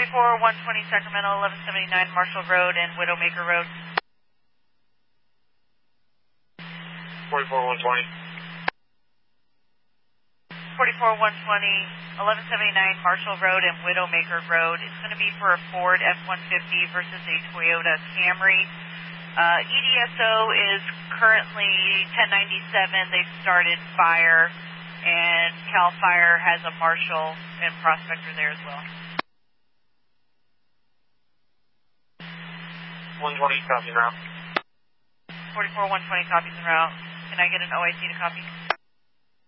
120 Sacramento, 1179 Marshall Road and Widowmaker Road. 120. 120, 1179 Marshall Road and Widowmaker Road. It's going to be for a Ford F-150 versus a Toyota Camry. EDSO is currently 1097. They've started fire, and CAL FIRE has a marshal and prospector there as well. 120 copies en route. 44 120 copies en route. Can I get an OIC to copy?